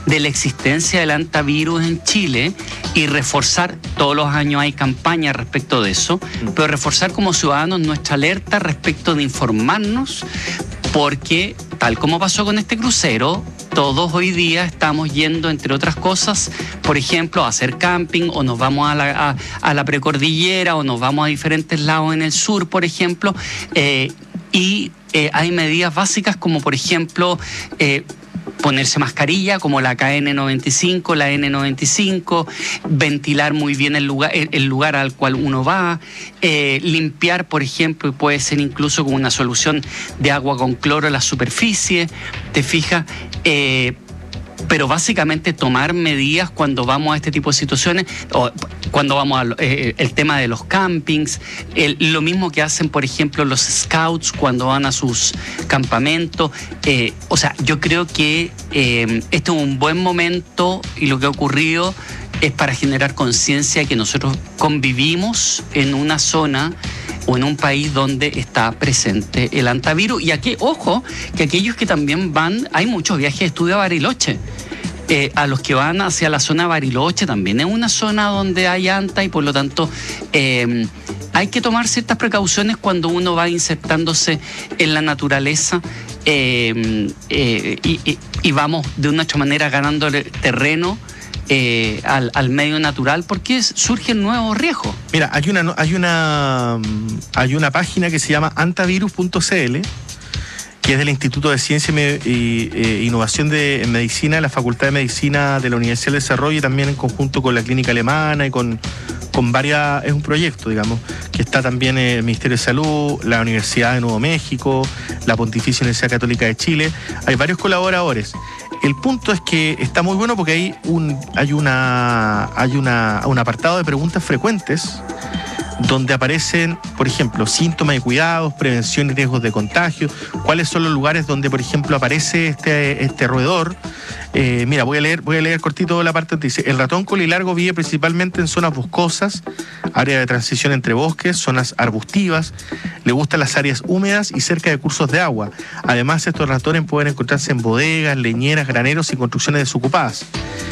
de la existencia del hantavirus en Chile y reforzar, todos los años hay campañas respecto de eso, pero reforzar como ciudadanos nuestra alerta respecto de informarnos, porque tal como pasó con este crucero, todos hoy día estamos yendo, entre otras cosas, por ejemplo, a hacer camping, o nos vamos a la precordillera, o nos vamos a diferentes lados en el sur, por ejemplo, y hay medidas básicas como, por ejemplo, ponerse mascarilla, como la KN95, la N95, ventilar muy bien el lugar al cual uno va, limpiar, por ejemplo, y puede ser incluso con una solución de agua con cloro la superficie, ¿te fijas? Pero básicamente tomar medidas cuando vamos a este tipo de situaciones, o cuando vamos el tema de los campings, lo mismo que hacen, por ejemplo, los scouts cuando van a sus campamentos. O sea, yo creo que este es un buen momento, y lo que ha ocurrido es para generar conciencia de que nosotros convivimos en una zona o en un país donde está presente el hantavirus. Y aquí, ojo, que aquellos que también van, hay muchos viajes de estudio a Bariloche. A los que van hacia la zona de Bariloche también es una zona donde hay anta, y por lo tanto hay que tomar ciertas precauciones cuando uno va insertándose en la naturaleza y vamos de una otra manera ganando terreno al medio natural, porque surgen nuevos riesgos. Mira, hay una página que se llama antavirus.cl, que es del Instituto de Ciencia e Innovación en Medicina, de la Facultad de Medicina de la Universidad del Desarrollo, y también en conjunto con la Clínica Alemana y con varias. Es un proyecto, digamos, que está también el Ministerio de Salud, la Universidad de Nuevo México, la Pontificia Universidad Católica de Chile. Hay varios colaboradores. El punto es que está muy bueno porque hay un apartado de preguntas frecuentes donde aparecen, por ejemplo, síntomas y cuidados, prevención y riesgos de contagio, cuáles son los lugares donde, por ejemplo, aparece este roedor. Mira, voy a leer cortito la parte donde dice: el ratón colilargo vive principalmente en zonas boscosas, área de transición entre bosques, zonas arbustivas, le gustan las áreas húmedas y cerca de cursos de agua. Además, estos ratones pueden encontrarse en bodegas, leñeras, graneros y construcciones desocupadas.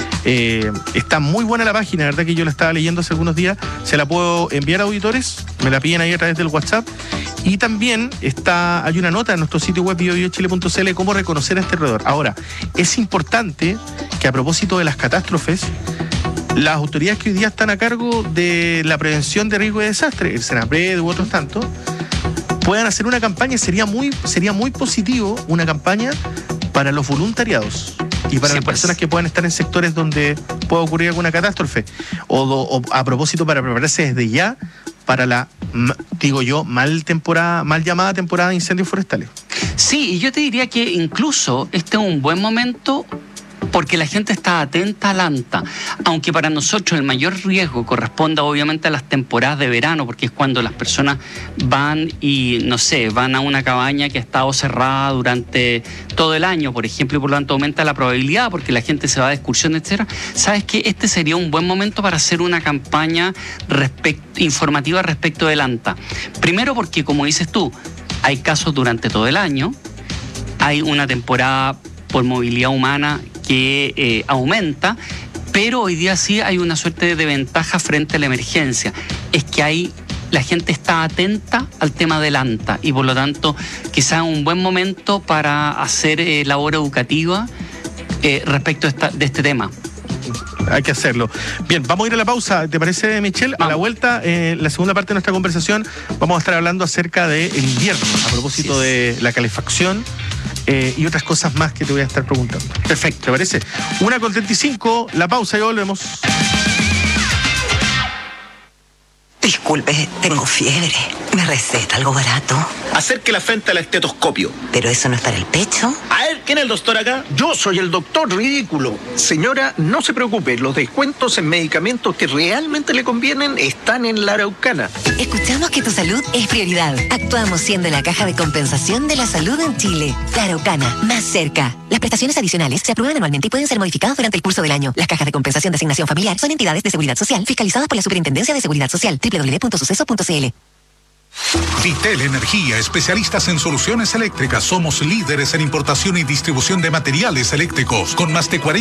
Está muy buena la página, la verdad que yo la estaba leyendo hace algunos días. Se la puedo enviar a auditores, me la piden ahí a través del WhatsApp. Y también hay una nota en nuestro sitio web biobiochile.cl de cómo reconocer a este roedor. Ahora, es importante que, a propósito de las catástrofes, las autoridades que hoy día están a cargo de la prevención de riesgo de desastre, el Senapred u otros tantos, puedan hacer una campaña. Sería muy positivo una campaña para los voluntariados y para las personas que puedan estar en sectores donde pueda ocurrir alguna catástrofe, o a propósito, para prepararse desde ya para la, digo yo, mal llamada temporada de incendios forestales. Sí, y yo te diría que incluso este es un buen momento porque la gente está atenta al anta, aunque para nosotros el mayor riesgo corresponda obviamente a las temporadas de verano, porque es cuando las personas van y, no sé, van a una cabaña que ha estado cerrada durante todo el año, por ejemplo, y por lo tanto aumenta la probabilidad porque la gente se va de excursión, etcétera. ¿Sabes qué? Este sería un buen momento para hacer una campaña informativa respecto del anta. Primero porque, como dices tú, hay casos durante todo el año, hay una temporada por movilidad humana que aumenta, pero hoy día sí hay una suerte de ventaja frente a la emergencia. Es que la gente está atenta al tema del anta y por lo tanto quizás un buen momento para hacer labor educativa respecto de este tema. Hay que hacerlo. Bien, vamos a ir a la pausa, ¿te parece, Michelle? A la vuelta, la segunda parte de nuestra conversación, vamos a estar hablando acerca del invierno, a propósito de la calefacción y otras cosas más que te voy a estar preguntando. Perfecto, ¿te parece? 1:35, la pausa y volvemos. Disculpe, tengo fiebre. ¿Me receta algo barato? Acérquela frente al estetoscopio. ¿Pero eso no es para el pecho? A ver, ¿quién es el doctor acá? Yo soy el doctor ridículo. Señora, no se preocupe, los descuentos en medicamentos que realmente le convienen están en la Araucana. Escuchamos que tu salud es prioridad. Actuamos siendo la caja de compensación de la salud en Chile. La Araucana, más cerca. Las prestaciones adicionales se aprueban anualmente y pueden ser modificadas durante el curso del año. Las cajas de compensación de asignación familiar son entidades de seguridad social fiscalizadas por la Superintendencia de Seguridad Social. www.suceso.cl. Vitel Energía, especialistas en soluciones eléctricas. Somos líderes en importación y distribución de materiales eléctricos, con más de 40